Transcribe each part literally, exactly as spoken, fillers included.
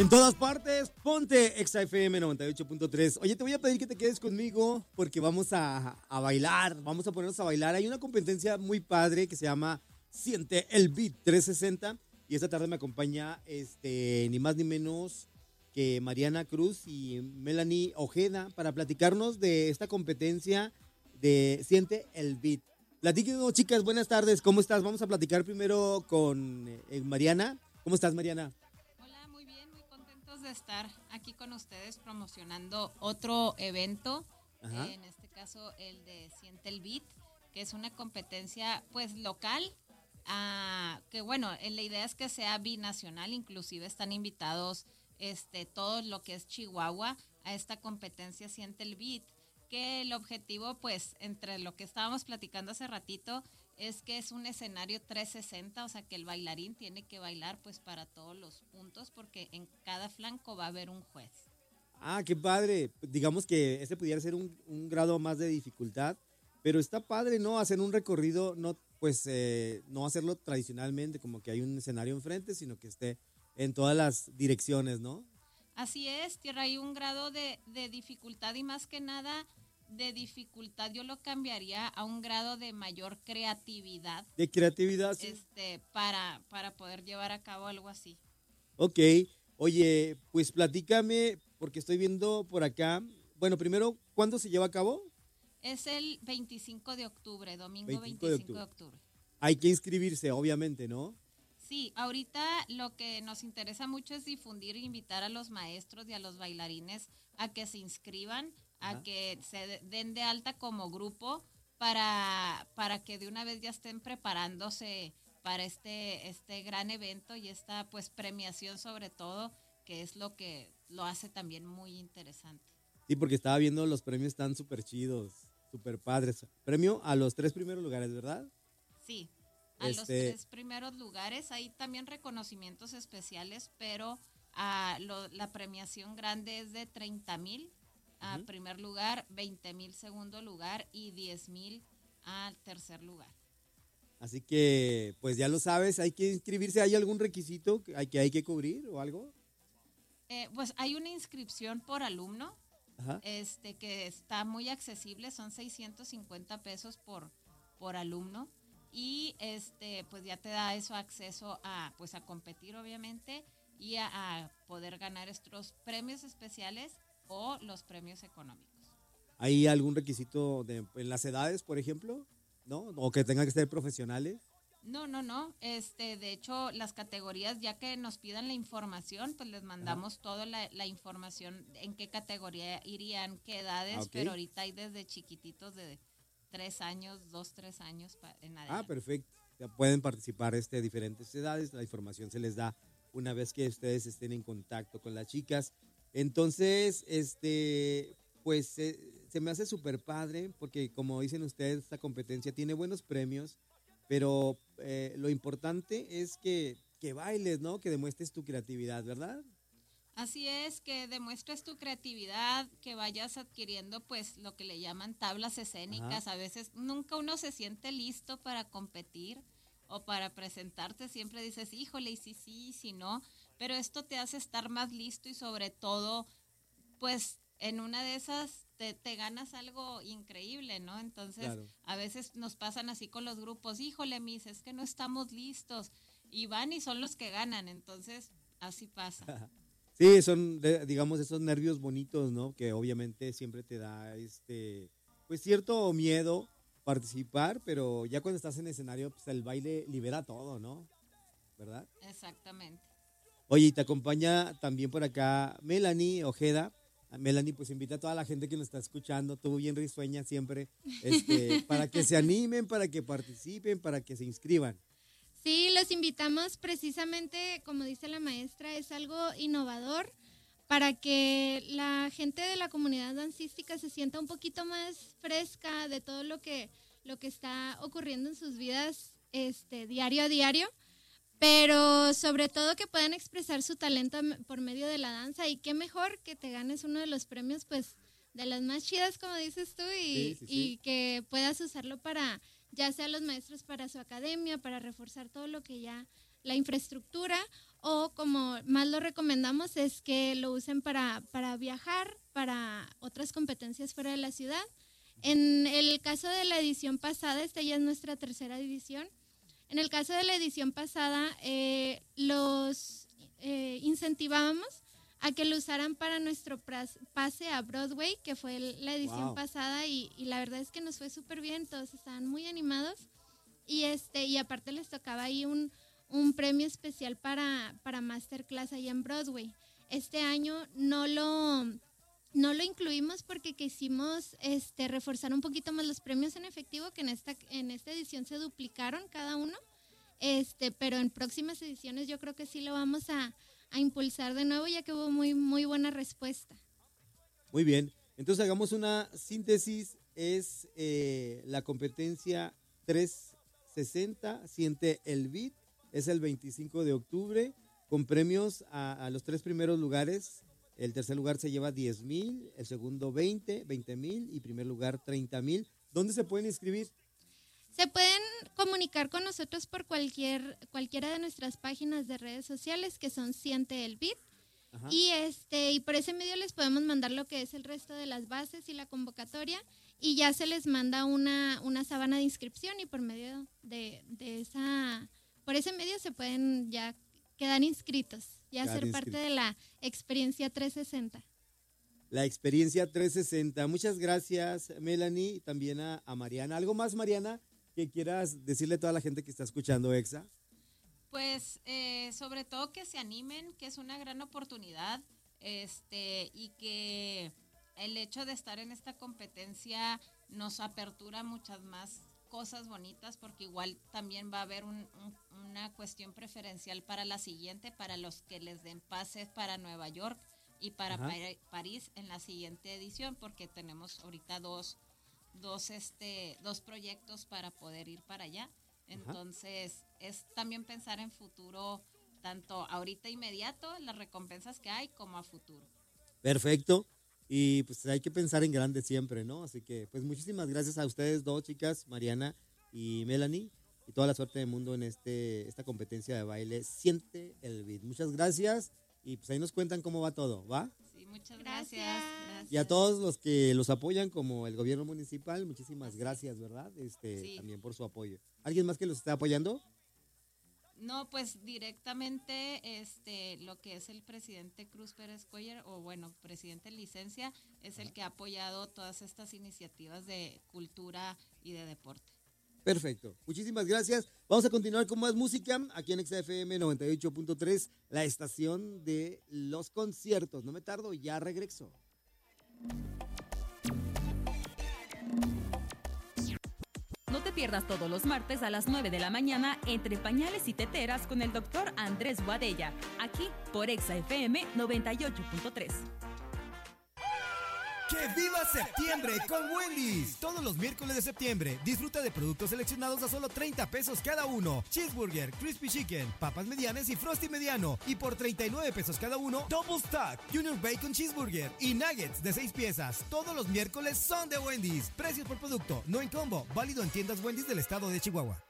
En todas partes, ponte Exa F M noventa y ocho punto tres. Oye, te voy a pedir que te quedes conmigo porque vamos a, a bailar, vamos a ponernos a bailar. Hay una competencia muy padre que se llama Siente el Beat trescientos sesenta y esta tarde me acompaña este, ni más ni menos que Mariana Cruz y Melanie Ojeda para platicarnos de esta competencia de Siente el Beat. Platíquenos, chicas, buenas tardes, ¿cómo estás? Vamos a platicar primero con eh, Mariana. ¿Cómo estás, Mariana? De estar aquí con ustedes promocionando otro evento, eh, en este caso el de Siente el Beat, que es una competencia pues local, uh, que bueno, la idea es que sea binacional, inclusive están invitados este todo lo que es Chihuahua a esta competencia Siente el Beat, que el objetivo pues entre lo que estábamos platicando hace ratito es que es un escenario trescientos sesenta, o sea que el bailarín tiene que bailar pues para todos los puntos porque en cada flanco va a haber un juez. Ah, qué padre. Digamos que este pudiera ser un, un grado más de dificultad, pero está padre, ¿no? Hacer un recorrido, no pues eh, no hacerlo tradicionalmente como que hay un escenario enfrente, sino que esté en todas las direcciones, ¿no? Así es, Tierra, hay un grado de, de dificultad y más que nada de dificultad yo lo cambiaría a un grado de mayor creatividad. De creatividad, sí. Este, para, para poder llevar a cabo algo así. Ok, oye, pues platícame, porque estoy viendo por acá, bueno, primero, ¿cuándo se lleva a cabo? Es el veinticinco de octubre, domingo veinticinco, veinticinco de, octubre. de octubre. Hay que inscribirse, obviamente, ¿no? Sí, ahorita lo que nos interesa mucho es difundir e invitar a los maestros y a los bailarines a que se inscriban, a Ajá. que se den de alta como grupo para, para que de una vez ya estén preparándose para este, este gran evento y esta pues premiación sobre todo, que es lo que lo hace también muy interesante. Sí, porque estaba viendo los premios, están súper chidos, súper padres. Premio a los tres primeros lugares, ¿verdad? Sí, a este... los tres primeros lugares. Hay también reconocimientos especiales, pero a lo, la premiación grande es de treinta mil. A uh-huh. primer lugar, veinte mil segundo lugar y diez mil al tercer lugar. Así que, pues ya lo sabes, hay que inscribirse. ¿Hay algún requisito que hay que, hay que cubrir o algo? Eh, pues hay una inscripción por alumno, Ajá. este que está muy accesible, son seiscientos cincuenta pesos por, por alumno. Y este pues ya te da eso acceso a pues a competir obviamente y a, a poder ganar estos premios especiales o los premios económicos. ¿Hay algún requisito de, en las edades, por ejemplo? ¿No? ¿O que tengan que ser profesionales? No, no, no. Este, de hecho, las categorías, ya que nos pidan la información, pues les mandamos Ajá. toda la, la información en qué categoría irían, qué edades, ah, okay. pero ahorita hay desde chiquititos de tres años, dos, tres años en adelante. Ah, perfecto. Ya pueden participar este, de diferentes edades, la información se les da una vez que ustedes estén en contacto con las chicas. Entonces, este, pues eh, se me hace súper padre porque como dicen ustedes, esta competencia tiene buenos premios, pero eh, lo importante es que, que bailes, ¿no? Que demuestres tu creatividad, ¿verdad? Así es, que demuestres tu creatividad, que vayas adquiriendo pues lo que le llaman tablas escénicas. Ajá. A veces nunca uno se siente listo para competir o para presentarte, siempre dices, híjole, y sí, sí, sí, no, pero esto te hace estar más listo y sobre todo, pues en una de esas te, te ganas algo increíble, ¿no? Entonces, claro. A veces nos pasan así con los grupos, híjole, mis, es que no estamos listos, y van y son los que ganan, entonces así pasa. Sí, son, digamos, esos nervios bonitos, ¿no? Que obviamente siempre te da, este, pues cierto miedo participar, pero ya cuando estás en escenario, pues el baile libera todo, ¿no? ¿Verdad? Exactamente. Oye, y te acompaña también por acá Melanie Ojeda. Melanie, pues invita a toda la gente que nos está escuchando, tú bien risueña siempre, este, para que se animen, para que participen, para que se inscriban. Sí, los invitamos precisamente, como dice la maestra, es algo innovador para que la gente de la comunidad dancística se sienta un poquito más fresca de todo lo que, lo que está ocurriendo en sus vidas este, diario a diario, pero sobre todo que puedan expresar su talento por medio de la danza y qué mejor que te ganes uno de los premios pues de las más chidas, como dices tú, y, sí, sí, sí. y que puedas usarlo para, ya sea los maestros para su academia, para reforzar todo lo que ya, la infraestructura, o como más lo recomendamos es que lo usen para, para viajar, para otras competencias fuera de la ciudad. En el caso de la edición pasada, esta ya es nuestra tercera edición. En el caso de la edición pasada, eh, los eh, incentivábamos a que lo usaran para nuestro pase a Broadway, que fue la edición wow. pasada, y, y la verdad es que nos fue súper bien, todos estaban muy animados, y este y aparte les tocaba ahí un, un premio especial para, para Masterclass ahí en Broadway. Este año no lo, no lo incluimos porque quisimos este, reforzar un poquito más los premios en efectivo, que en esta, en esta edición se duplicaron cada uno, este, pero en próximas ediciones yo creo que sí lo vamos a a impulsar de nuevo, ya que hubo muy, muy buena respuesta. Muy bien, entonces hagamos una síntesis, es eh, la competencia trescientos sesenta, Siente el Beat, es el veinticinco de octubre, con premios a, a los tres primeros lugares. El tercer lugar se lleva diez mil, el segundo veinte, veinte mil y primer lugar treinta mil. ¿Dónde se pueden inscribir? Se pueden comunicar con nosotros por cualquier cualquiera de nuestras páginas de redes sociales, que son Siente el Beat. Ajá. Y este y por ese medio les podemos mandar lo que es el resto de las bases y la convocatoria, y ya se les manda una, una sábana de inscripción, y por medio de, de esa por ese medio se pueden ya quedar inscritos, ya quedar ser inscritos. Parte de la experiencia trescientos sesenta. La experiencia trescientos sesenta. Muchas gracias, Melanie, y también a, a Mariana. ¿Algo más, Mariana, que quieras decirle a toda la gente que está escuchando Exa? Pues eh, sobre todo que se animen, que es una gran oportunidad, este y que el hecho de estar en esta competencia nos apertura muchas más cosas bonitas, porque igual también va a haber un, un, una cuestión preferencial para la siguiente, para los que les den pases para Nueva York y para Ajá. París en la siguiente edición, porque tenemos ahorita dos dos este dos proyectos para poder ir para allá. Entonces Ajá. es también pensar en futuro, tanto ahorita inmediato, las recompensas que hay, como a futuro. Perfecto, y pues hay que pensar en grande siempre, ¿no? Así que pues muchísimas gracias a ustedes dos, chicas, Mariana y Melanie, y toda la suerte del mundo en este esta competencia de baile Siente el Beat. Muchas gracias, y pues ahí nos cuentan cómo va todo, ¿va? Muchas gracias. gracias. Y a todos los que los apoyan, como el gobierno municipal, muchísimas gracias, ¿verdad? Este, sí. También por su apoyo. ¿Alguien más que los está apoyando? No, pues directamente este, lo que es el presidente Cruz Pérez Cuellar, o bueno, presidente en licencia, es el que ha apoyado todas estas iniciativas de cultura y de deporte. Perfecto, muchísimas gracias. Vamos a continuar con más música aquí en Exa F M noventa y ocho punto tres, la estación de los conciertos. No me tardo, ya regreso. No te pierdas todos los martes a las nueve de la mañana Entre Pañales y Teteras con el doctor Andrés Boadella, aquí por Exa F M noventa y ocho punto tres. ¡Que viva septiembre con Wendy's! Todos los miércoles de septiembre disfruta de productos seleccionados a solo treinta pesos cada uno. Cheeseburger, Crispy Chicken, papas medianas y Frosty mediano. Y por treinta y nueve pesos cada uno, Double Stack, Junior Bacon Cheeseburger y Nuggets de seis piezas. Todos los miércoles son de Wendy's. Precios por producto, no en combo. Válido en tiendas Wendy's del estado de Chihuahua.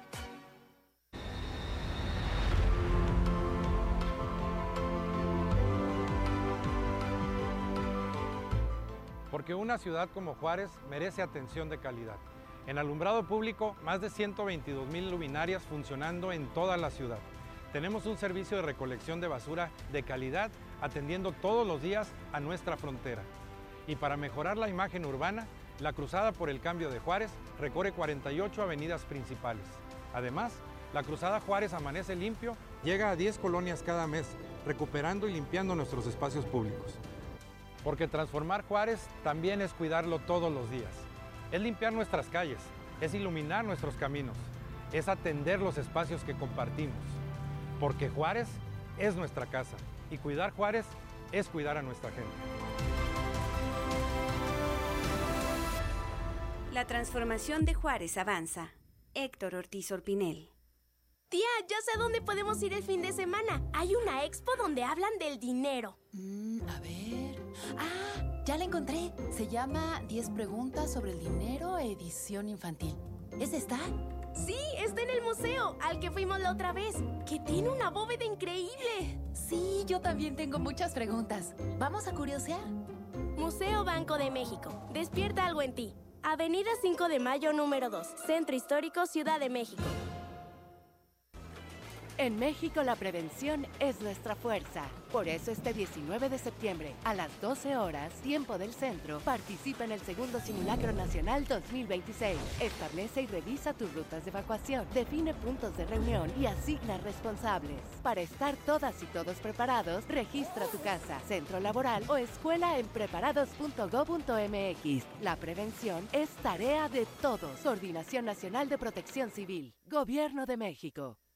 Porque una ciudad como Juárez merece atención de calidad. En alumbrado público, más de ciento veintidós mil luminarias funcionando en toda la ciudad. Tenemos un servicio de recolección de basura de calidad, atendiendo todos los días a nuestra frontera. Y para mejorar la imagen urbana, la Cruzada por el Cambio de Juárez recorre cuarenta y ocho avenidas principales. Además, la Cruzada Juárez Amanece Limpio llega a diez colonias cada mes, recuperando y limpiando nuestros espacios públicos. Porque transformar Juárez también es cuidarlo todos los días. Es limpiar nuestras calles, es iluminar nuestros caminos, es atender los espacios que compartimos. Porque Juárez es nuestra casa y cuidar Juárez es cuidar a nuestra gente. La transformación de Juárez avanza. Héctor Ortiz Orpinel. Tía, ya sé dónde podemos ir el fin de semana. Hay una expo donde hablan del dinero. Mm, a ver... Ah, ya la encontré. Se llama diez preguntas sobre el dinero, edición infantil. ¿Es esta? Sí, está en el museo, al que fuimos la otra vez, que tiene una bóveda increíble. Sí, yo también tengo muchas preguntas. ¿Vamos a curiosear? Museo Banco de México. Despierta algo en ti. Avenida cinco de Mayo, número dos. Centro Histórico, Ciudad de México. En México la prevención es nuestra fuerza. Por eso este diecinueve de septiembre, a las doce horas, tiempo del centro, participa en el segundo Simulacro Nacional dos mil veintiséis. Establece y revisa tus rutas de evacuación, define puntos de reunión y asigna responsables. Para estar todas y todos preparados, registra tu casa, centro laboral o escuela en preparados punto gob punto mx. La prevención es tarea de todos. Coordinación Nacional de Protección Civil. Gobierno de México.